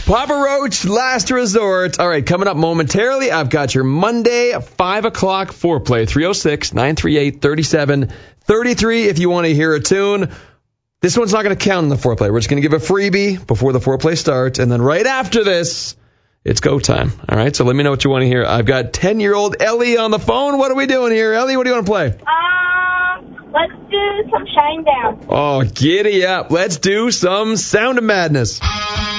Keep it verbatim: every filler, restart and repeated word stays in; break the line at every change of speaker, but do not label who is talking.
Papa Roach, Last Resort. All right, coming up momentarily, I've got your Monday five o'clock foreplay, three oh six, nine three eight, three seven three three if you want to hear a tune. This one's not going to count in the foreplay. We're just going to give a freebie before the foreplay starts, and then right after this, it's go time. All right, so let me know what you want to hear. I've got ten-year-old Ellie on the phone. What are we doing here? Ellie, what do you want to play?
Um, let's do some Shine Down.
Oh, giddy up. Let's do some Sound of Madness.